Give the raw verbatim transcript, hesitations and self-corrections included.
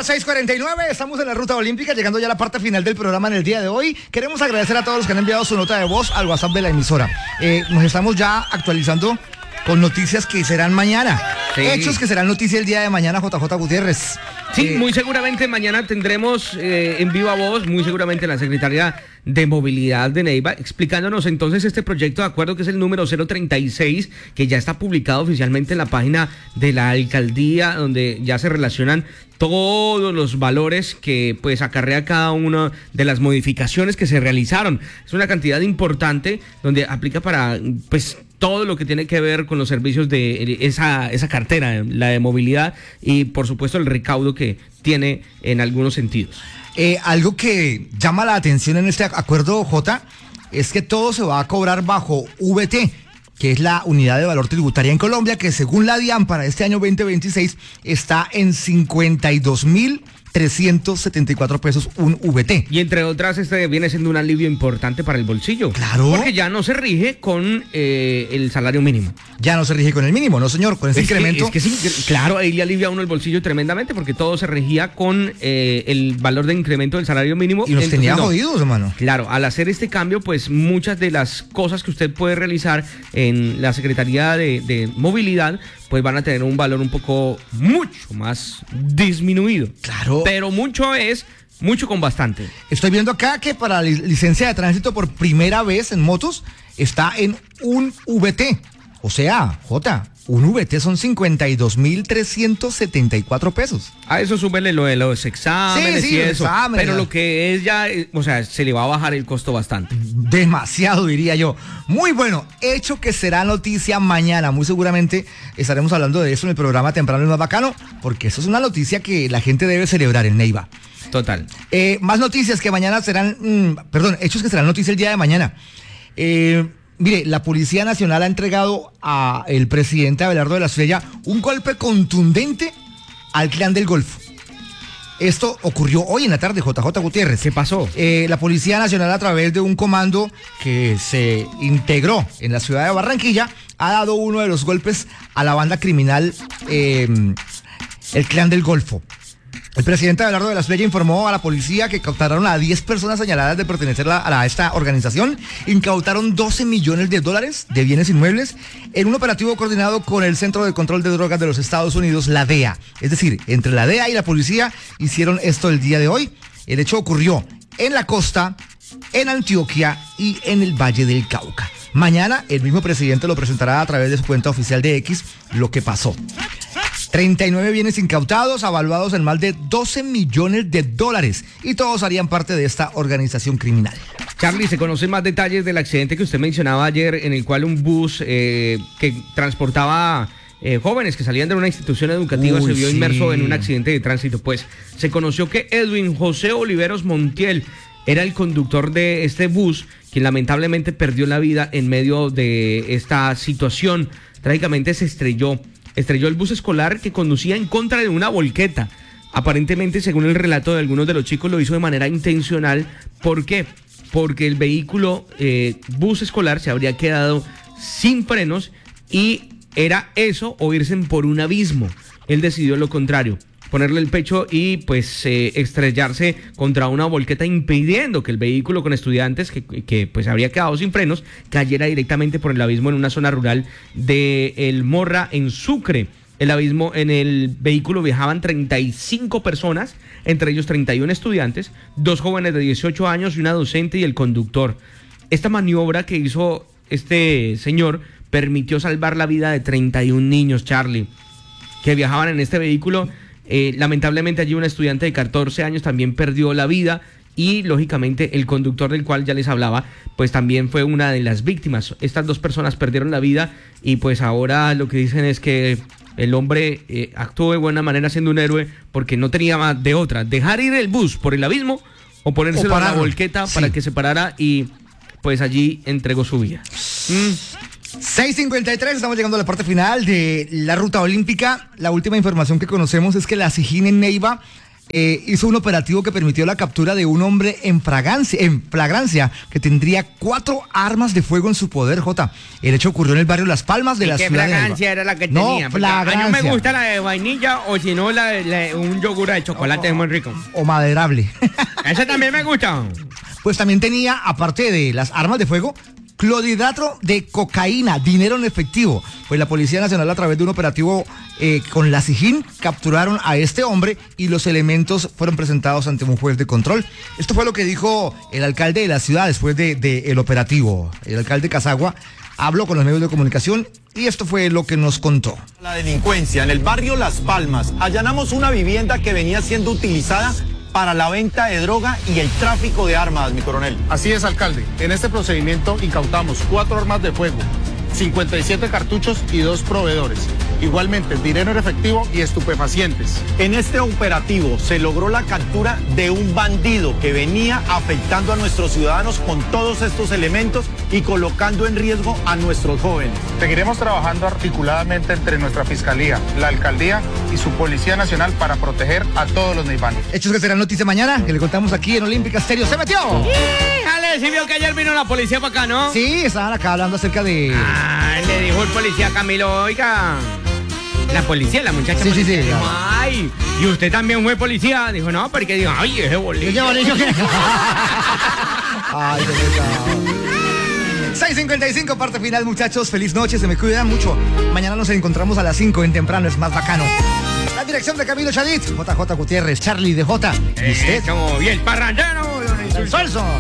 las seis cuarenta y nueve, estamos en la ruta olímpica, llegando ya a la parte final del programa en el día de hoy. Queremos agradecer a todos los que han enviado su nota de voz al WhatsApp de la emisora. Eh, nos estamos ya actualizando con noticias que serán mañana. Sí. Hechos que serán noticia el día de mañana, J J Gutiérrez. Sí, eh, muy seguramente mañana tendremos eh, en viva voz, muy seguramente la Secretaría de Movilidad de Neiva, explicándonos entonces este proyecto de acuerdo que es el número cero treinta y seis, que ya está publicado oficialmente en la página de la alcaldía, donde ya se relacionan todos los valores que pues acarrea cada una de las modificaciones que se realizaron. Es una cantidad importante donde aplica para pues todo lo que tiene que ver con los servicios de esa, esa cartera, la de movilidad, y por supuesto el recaudo que tiene en algunos sentidos. Eh, algo que llama la atención en este acuerdo, J, es que todo se va a cobrar bajo V T, que es la unidad de valor tributaria en Colombia, que según la DIAN para este año veinte veintiséis está en cincuenta y dos mil trescientos setenta y cuatro pesos un V T. Y entre otras, este viene siendo un alivio importante para el bolsillo. Claro. Porque ya no se rige con eh, el salario mínimo. Ya no se rige con el mínimo, ¿no, señor? Con ese es incremento. Que, es que sí, claro, ahí le alivia a uno el bolsillo tremendamente, porque todo se regía con eh, el valor de incremento del salario mínimo. Y nos Entonces, tenía no. jodidos, hermano. Claro, al hacer este cambio, pues muchas de las cosas que usted puede realizar en la Secretaría de, de Movilidad, pues van a tener un valor un poco mucho más disminuido. Claro. Pero mucho es, mucho con bastante. Estoy viendo acá que para la licencia de tránsito por primera vez en motos está en un V T. O sea, J, un V T son cincuenta y dos mil trescientos setenta y cuatro pesos. A eso súbele lo de los exámenes sí, sí, y eso. Exámenes. Pero lo que es ya, o sea, se le va a bajar el costo bastante. Demasiado, diría yo. Muy bueno, hecho que será noticia mañana. Muy seguramente estaremos hablando de eso en el programa Temprano y Más Bacano, porque eso es una noticia que la gente debe celebrar en Neiva. Total. Eh, más noticias que mañana serán, mmm, perdón, hechos que serán noticia el día de mañana. Eh... Mire, la Policía Nacional ha entregado al presidente Abelardo de la Estrella un golpe contundente al Clan del Golfo. Esto ocurrió hoy en la tarde, J J Gutiérrez. ¿Qué pasó? Eh, la Policía Nacional, a través de un comando que se integró en la ciudad de Barranquilla, ha dado uno de los golpes a la banda criminal, eh, el Clan del Golfo. El presidente Abelardo de la Estrella informó a la policía que incautaron a diez personas señaladas de pertenecer a, a esta organización. Incautaron doce millones de dólares de bienes inmuebles en un operativo coordinado con el Centro de Control de Drogas de los Estados Unidos, la D E A. Es decir, entre la D E A y la policía hicieron esto el día de hoy. El hecho ocurrió en la costa, en Antioquia y en el Valle del Cauca. Mañana el mismo presidente lo presentará a través de su cuenta oficial de X lo que pasó. treinta y nueve bienes incautados, avaluados en más de doce millones de dólares, y todos harían parte de esta organización criminal. Charlie, ¿se conocen más detalles del accidente que usted mencionaba ayer, en el cual un bus eh, que transportaba eh, jóvenes que salían de una institución educativa Uy, se vio sí. inmerso en un accidente de tránsito? Pues se conoció que Edwin José Oliveros Montiel era el conductor de este bus, quien lamentablemente perdió la vida en medio de esta situación. Trágicamente se estrelló. Estrelló el bus escolar que conducía en contra de una volqueta. Aparentemente, según el relato de algunos de los chicos, lo hizo de manera intencional. ¿Por qué? Porque el vehículo eh, bus escolar se habría quedado sin frenos y era eso o irse por un abismo. Él decidió lo contrario, ponerle el pecho y pues eh, estrellarse contra una volqueta, impidiendo que el vehículo con estudiantes que, que pues habría quedado sin frenos cayera directamente por el abismo en una zona rural de El Morra, en Sucre. El abismo, en el vehículo viajaban treinta y cinco personas, entre ellos treinta y uno estudiantes, dos jóvenes de dieciocho años y una docente y el conductor. Esta maniobra que hizo este señor permitió salvar la vida de treinta y un niños, Charlie, que viajaban en este vehículo. Eh, lamentablemente allí una estudiante de catorce años también perdió la vida, y lógicamente el conductor del cual ya les hablaba pues también fue una de las víctimas. Estas dos personas perdieron la vida, y pues ahora lo que dicen es que el hombre eh, actuó de buena manera, siendo un héroe, porque no tenía más de otra: dejar ir el bus por el abismo o ponerse a la volqueta, sí, para que se parara, y pues allí entregó su vida. mm. seis cincuenta y tres, estamos llegando a la parte final de la ruta olímpica. La última información que conocemos es que la SIJIN en Neiva eh, hizo un operativo que permitió la captura de un hombre en flagrancia, en flagrancia que tendría cuatro armas de fuego en su poder, Jota. El hecho ocurrió en el barrio Las Palmas de ¿Y la qué ciudad de fragancia Neiva. era la que No, tenía? Porque a mí no me flagrancia. gusta la de vainilla o si no la, la- un yogur de chocolate es muy rico. O maderable. Ese también me gusta. Pues también tenía, aparte de las armas de fuego, clorhidrato de cocaína, dinero en efectivo. Pues la Policía Nacional, a través de un operativo eh, con la SIJIN, capturaron a este hombre y los elementos fueron presentados ante un juez de control. Esto fue lo que dijo el alcalde de la ciudad después del de, de el operativo. El alcalde Casagua habló con los medios de comunicación y esto fue lo que nos contó. La delincuencia en el barrio Las Palmas. Allanamos una vivienda que venía siendo utilizada para la venta de droga y el tráfico de armas, mi coronel. Así es, alcalde. En este procedimiento incautamos cuatro armas de fuego, cincuenta y siete cartuchos y dos proveedores. Igualmente, dinero en efectivo y estupefacientes. En este operativo se logró la captura de un bandido que venía afectando a nuestros ciudadanos con todos estos elementos y colocando en riesgo a nuestros jóvenes. Seguiremos trabajando articuladamente entre nuestra Fiscalía, la Alcaldía y su Policía Nacional para proteger a todos los neivanos. Hechos que serán noticia mañana, que le contamos aquí en Olímpica Estéreo. ¡Se metió! Jale, sí vio que ayer vino la policía para acá, ¿no? Sí, estaban acá hablando acerca de... Ah, le dijo el policía a Camilo, oiga. La policía, la muchacha Sí, sí, policía, sí, dijo, claro. ay, ¿y usted también fue policía? Dijo, no, porque digo, ay, ese bolillo. ¿Qué bolillo qué? Ay, qué pesado. seis cincuenta y cinco, parte final, muchachos. Feliz noche, se me cuidan mucho. Mañana nos encontramos a las cinco en temprano, es más bacano. La dirección de Camilo Chadit, J J Gutiérrez, Charlie de J. ¿Y usted? Eso, y el parrandero, don El Solson.